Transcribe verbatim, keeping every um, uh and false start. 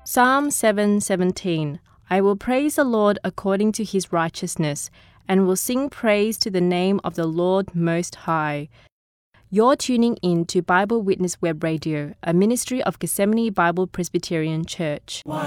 Psalm seven seventeen. I will praise the Lord according to his righteousness, and will sing praise to the name of the Lord Most High. You're tuning in to Bible Witness Web Radio, a ministry of Gethsemane Bible Presbyterian Church.